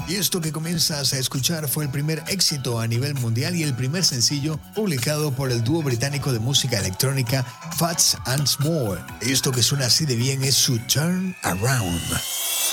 Y esto que comienzas a escuchar fue el primer éxito a nivel mundial y el primer sencillo publicado por el dúo británico de música electrónica Fats and More. Esto que suena así de bien es su Turn Around.